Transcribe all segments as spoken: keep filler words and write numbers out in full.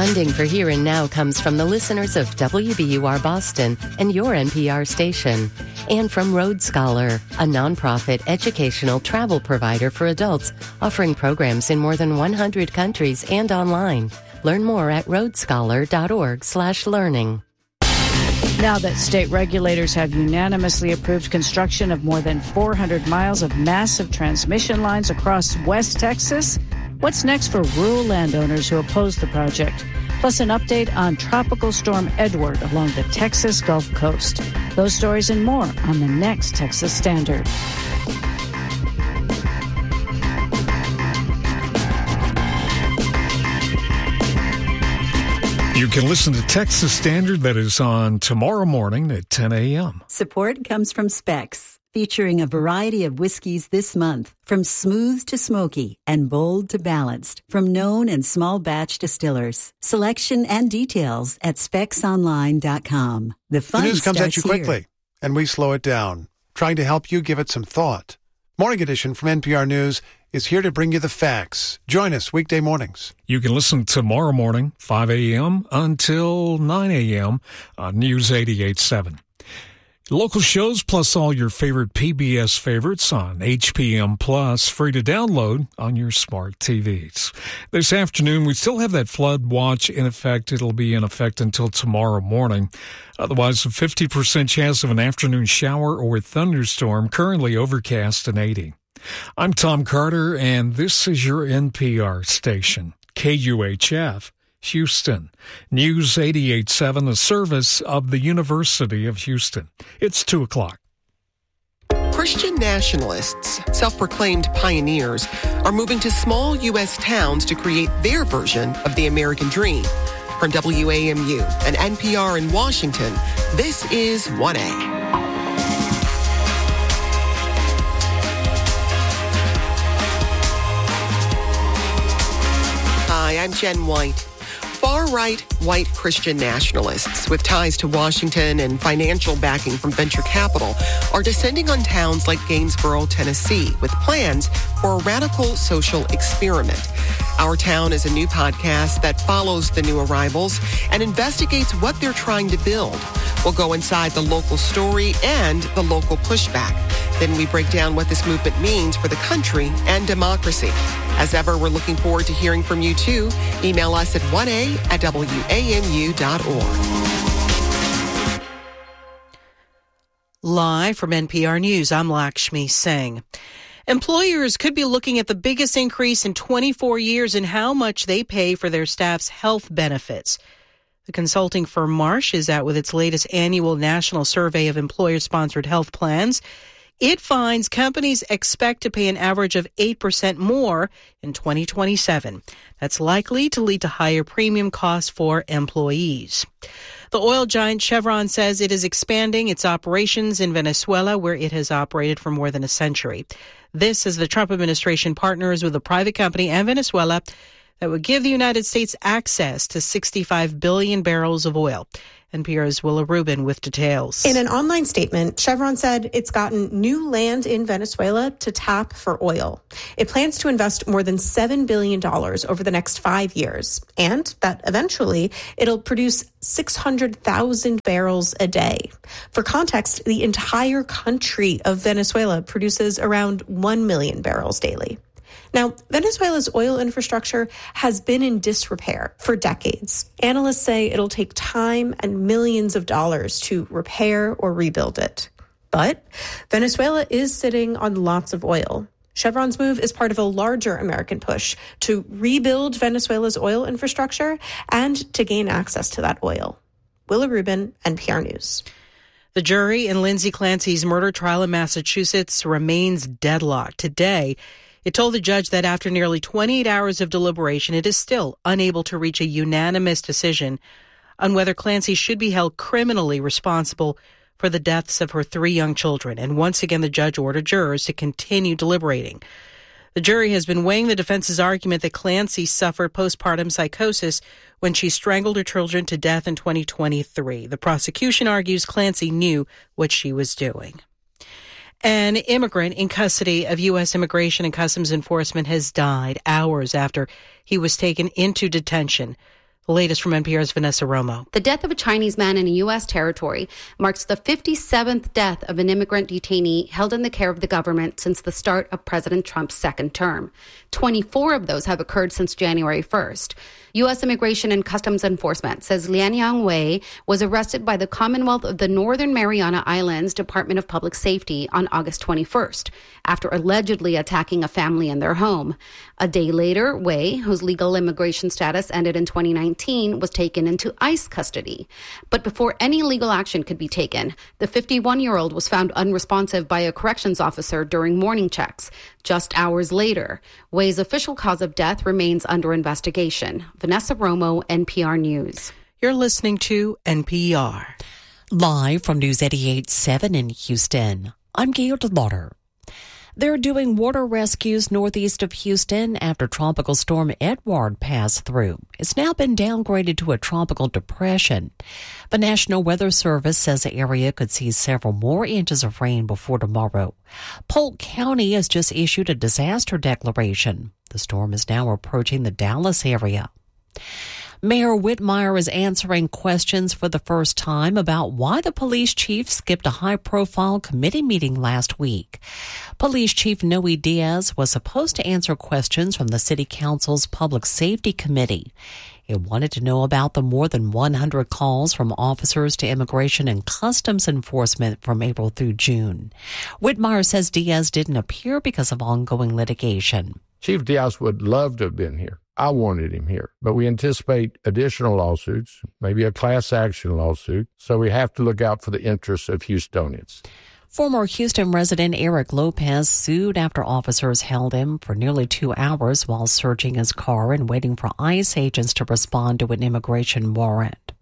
Funding for Here and Now comes from the listeners of W B U R Boston and your N P R station, and from Road Scholar, a nonprofit educational travel provider for adults offering programs in more than one hundred countries and online. Learn more at roadscholar.org slash learning. Now that state regulators have unanimously approved construction of more than four hundred miles of massive transmission lines across West Texas, what's next for rural landowners who oppose the project? Plus an update on Tropical Storm Edward along the Texas Gulf Coast. Those stories and more on the next Texas Standard. You can listen to Texas Standard, that is on tomorrow morning at ten a.m. Support comes from Specs, featuring a variety of whiskeys this month, from smooth to smoky and bold to balanced, from known and small batch distillers. Selection and details at specs online dot com. The fun The news comes at you starts quickly, here. and we slow it down, trying to help you give it some thought. Morning Edition from N P R News is here to bring you the facts. Join us weekday mornings. You can listen tomorrow morning, five a.m. until nine a.m. on News eighty-eight point seven. Local shows plus all your favorite P B S favorites on H P M Plus, free to download on your smart T Vs. This afternoon, we still have that flood watch in effect. It'll be in effect until tomorrow morning. Otherwise, a fifty percent chance of an afternoon shower or thunderstorm, currently overcast and eighty. I'm Tom Carter, and this is your N P R station, K U H F. Houston. News eighty-eight point seven, a service of the University of Houston. It's two o'clock. Christian nationalists, self-proclaimed pioneers, are moving to small U S towns to create their version of the American dream. From W A M U and N P R in Washington, this is one A. Hi, I'm Jen White. Far-right white Christian nationalists with ties to Washington and financial backing from venture capital are descending on towns like Gainesboro, Tennessee, with plans for a radical social experiment. Our Town is a new podcast that follows the new arrivals and investigates what they're trying to build. We'll go inside the local story and the local pushback. Then we break down what this movement means for the country and democracy. As ever, we're looking forward to hearing from you, too. Email us at one a at w a m u dot org. Live from N P R News, I'm Lakshmi Singh. Employers could be looking at the biggest increase in twenty-four years in how much they pay for their staff's health benefits. The consulting firm Marsh is out with its latest annual national survey of employer-sponsored health plans. It finds companies expect to pay an average of eight percent more in twenty twenty-seven. That's likely to lead to higher premium costs for employees. The oil giant Chevron says it is expanding its operations in Venezuela, where it has operated for more than a century. This as the Trump administration partners with a private company and Venezuela that would give the United States access to sixty-five billion barrels of oil. N P R's Willa Rubin with details. In an online statement, Chevron said it's gotten new land in Venezuela to tap for oil. It plans to invest more than seven billion dollars over the next five years, and that eventually it'll produce six hundred thousand barrels a day. For context, the entire country of Venezuela produces around one million barrels daily. Now, Venezuela's oil infrastructure has been in disrepair for decades. Analysts say it'll take time and millions of dollars to repair or rebuild it. But Venezuela is sitting on lots of oil. Chevron's move is part of a larger American push to rebuild Venezuela's oil infrastructure and to gain access to that oil. Willa Rubin, N P R News. The jury in Lindsay Clancy's murder trial in Massachusetts remains deadlocked. Today, it told the judge that after nearly twenty-eight hours of deliberation, it is still unable to reach a unanimous decision on whether Clancy should be held criminally responsible for the deaths of her three young children. And once again, the judge ordered jurors to continue deliberating. The jury has been weighing the defense's argument that Clancy suffered postpartum psychosis when she strangled her children to death in twenty twenty-three. The prosecution argues Clancy knew what she was doing. An immigrant in custody of U S Immigration and Customs Enforcement has died hours after he was taken into detention The latest from N P R's Vanessa Romo. The death of a Chinese man in a U S territory marks the fifty-seventh death of an immigrant detainee held in the care of the government since the start of President Trump's second term. twenty-four of those have occurred since January first. U S Immigration and Customs Enforcement says Lianyang Wei was arrested by the Commonwealth of the Northern Mariana Islands Department of Public Safety on August twenty-first after allegedly attacking a family in their home. A day later, Wei, whose legal immigration status ended in twenty nineteen, was taken into ICE custody. But before any legal action could be taken, the fifty-one-year-old was found unresponsive by a corrections officer during morning checks. Just hours later, Wei's official cause of death remains under investigation. Vanessa Romo, N P R News. You're listening to N P R. Live from News eighty-eight point seven in Houston, I'm Gail DeLauder. They're doing water rescues northeast of Houston after Tropical Storm Edward passed through. It's now been downgraded to a tropical depression. The National Weather Service says the area could see several more inches of rain before tomorrow. Polk County has just issued a disaster declaration. The storm is now approaching the Dallas area. Mayor Whitmire is answering questions for the first time about why the police chief skipped a high-profile committee meeting last week. Police Chief Noe Diaz was supposed to answer questions from the City Council's Public Safety Committee. It wanted to know about the more than one hundred calls from officers to Immigration and Customs Enforcement from April through June. Whitmire says Diaz didn't appear because of ongoing litigation. Chief Diaz would love to have been here. I wanted him here, but we anticipate additional lawsuits, maybe a class action lawsuit, so we have to look out for the interests of Houstonians. Former Houston resident Eric Lopez sued after officers held him for nearly two hours while searching his car and waiting for ICE agents to respond to an immigration warrant.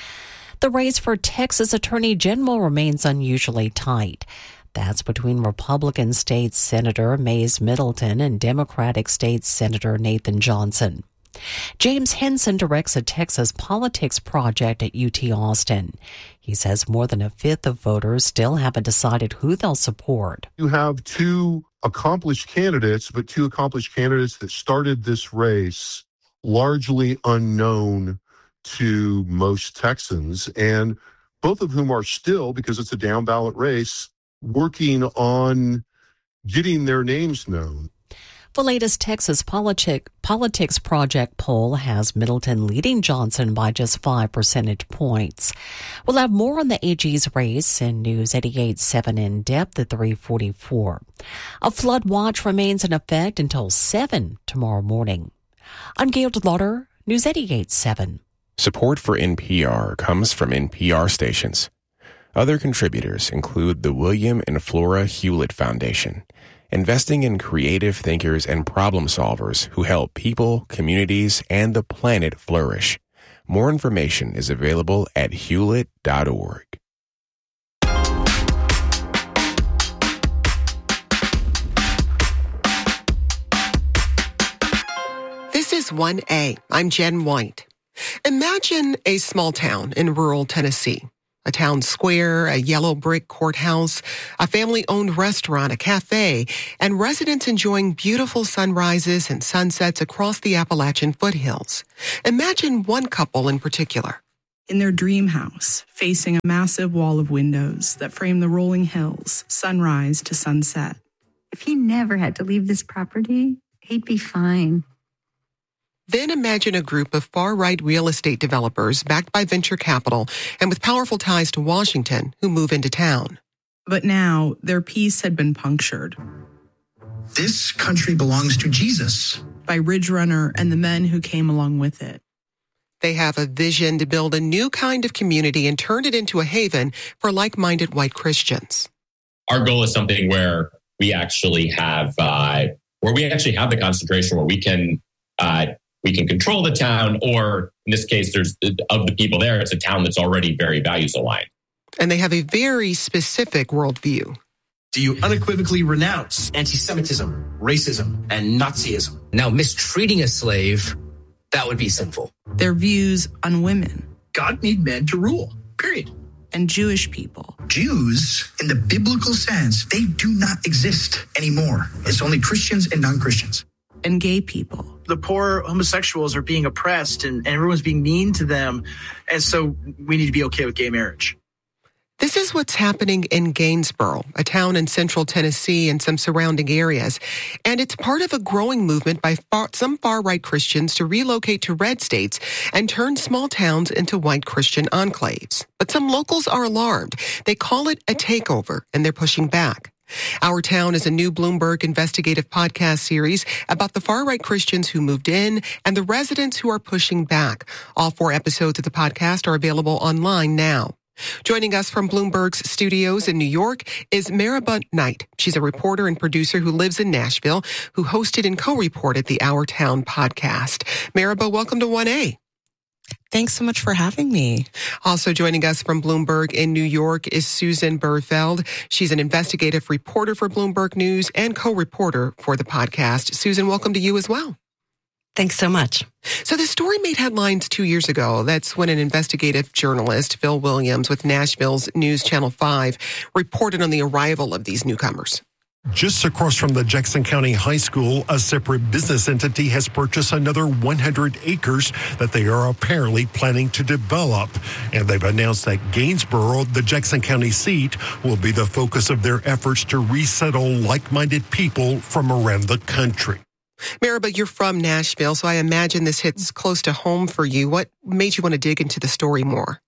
The race for Texas Attorney General remains unusually tight. That's between Republican State Senator Mays Middleton and Democratic State Senator Nathan Johnson. James Henson directs a Texas politics project at U T Austin. He says more than a fifth of voters still haven't decided who they'll support. You have two accomplished candidates, but two accomplished candidates that started this race largely unknown to most Texans, and both of whom are still, because it's a down ballot race, working on getting their names known. The latest Texas politic, Politics Project poll has Middleton leading Johnson by just five percentage points. We'll have more on the A G's race in News eighty-eight point seven in depth at three forty-four. A flood watch remains in effect until seven tomorrow morning. I'm Gail DeLauder, News eighty-eight point seven. Support for N P R comes from N P R stations. Other contributors include the William and Flora Hewlett Foundation, investing in creative thinkers and problem solvers who help people, communities, and the planet flourish. More information is available at hewlett dot org. This is one A. I'm Jen White. Imagine a small town in rural Tennessee. A town square, a yellow brick courthouse, a family-owned restaurant, a cafe, and residents enjoying beautiful sunrises and sunsets across the Appalachian foothills. Imagine one couple in particular. In their dream house, facing a massive wall of windows that frame the rolling hills, sunrise to sunset. If he never had to leave this property, he'd be fine. Then imagine a group of far-right real estate developers backed by venture capital and with powerful ties to Washington who move into town. But now their peace had been punctured. This country belongs to Jesus. By Ridge Runner and the men who came along with it. They have a vision to build a new kind of community and turn it into a haven for like-minded white Christians. Our goal is something where we actually have, uh, where we actually have the concentration where we can, uh, we can control the town, or in this case, there's of the people there, it's a town that's already very values aligned. And they have a very specific worldview. Do you unequivocally renounce anti-Semitism, racism, and Nazism? Now, mistreating a slave, that would be sinful. Their views on women. God made men to rule, period. And Jewish people. Jews, in the biblical sense, they do not exist anymore. It's only Christians and non-Christians. And gay people. the poor homosexuals are being oppressed and, and everyone's being mean to them. And so we need to be okay with gay marriage. This is what's happening in Gainsboro, a town in central Tennessee and some surrounding areas. And it's part of a growing movement by far, some far-right Christians to relocate to red states and turn small towns into white Christian enclaves. But some locals are alarmed. They call it a takeover, and they're pushing back. Our Town is a new Bloomberg investigative podcast series about the far-right Christians who moved in and the residents who are pushing back. All four episodes of the podcast are available online now. Joining us from Bloomberg's studios in New York is Maribel Knight. She's a reporter and producer who lives in Nashville, who hosted and co-reported the Our Town podcast. Maribel, welcome to one A. Thanks so much for having me. Also joining us from Bloomberg in New York is Susan Berfeld. She's an investigative reporter for Bloomberg News and co-reporter for the podcast. Susan, welcome to you as well. Thanks so much. So the story made headlines two years ago. That's when an investigative journalist, Phil Williams, with Nashville's News Channel five, reported on the arrival of these newcomers. Just across from the Jackson County High School, a separate business entity has purchased another one hundred acres that they are apparently planning to develop. And they've announced that Gainsboro, the Jackson County seat, will be the focus of their efforts to resettle like-minded people from around the country. Maribel, you're from Nashville, so I imagine this hits close to home for you. What made you want to dig into the story more?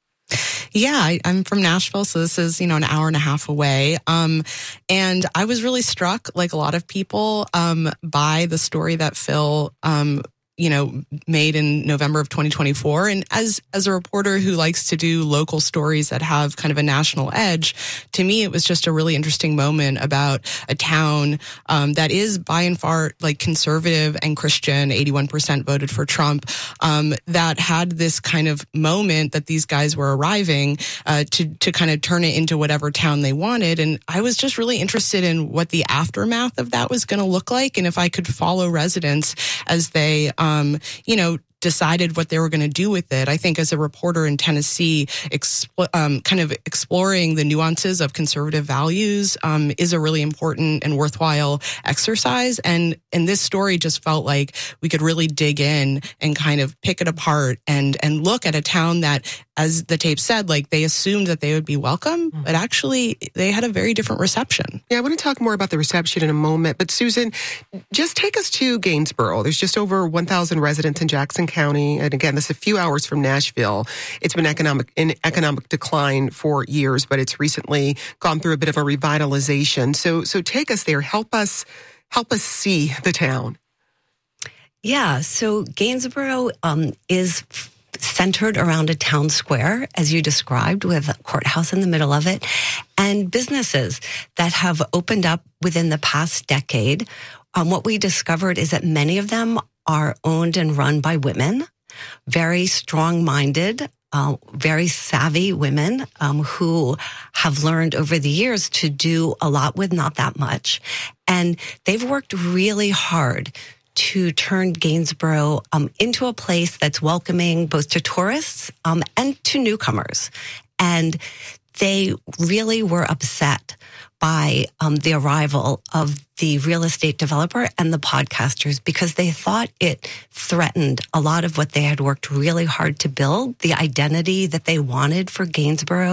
Yeah, I, I'm from Nashville, so this is, you know, an hour and a half away. Um, and I was really struck, like a lot of people, um, by the story that Phil, um, you know, made in November of twenty twenty-four. And as, as a reporter who likes to do local stories that have kind of a national edge, to me, it was just a really interesting moment about a town, um, that is by and far like conservative and Christian. eighty-one percent voted for Trump, um, that had this kind of moment that these guys were arriving, uh, to, to kind of turn it into whatever town they wanted. And I was just really interested in what the aftermath of that was going to look like. And if I could follow residents as they, um, Um, you know, decided what they were going to do with it. I think as a reporter in Tennessee, expl- um, kind of exploring the nuances of conservative values um, is a really important and worthwhile exercise. And, and this story just felt like we could really dig in and kind of pick it apart and, and look at a town that, as the tape said, like they assumed that they would be welcome, but actually they had a very different reception. Yeah, I want to talk more about the reception in a moment. But Susan, just take us to Gainsboro. There's just over one thousand residents in Jackson County. And again, this is a few hours from Nashville. It's been economic in economic decline for years, but it's recently gone through a bit of a revitalization. So so take us there. Help us help us see the town. Yeah, so Gainsboro um, is centered around a town square, as you described, with a courthouse in the middle of it, and businesses that have opened up within the past decade. Um, what we discovered is that many of them are owned and run by women, very strong-minded, uh, very savvy women um, who have learned over the years to do a lot with not that much. And they've worked really hard to turn Gainsboro um, into a place that's welcoming both to tourists um, and to newcomers. And they really were upset by um, the arrival of the real estate developer and the podcasters because they thought it threatened a lot of what they had worked really hard to build, the identity that they wanted for Gainsboro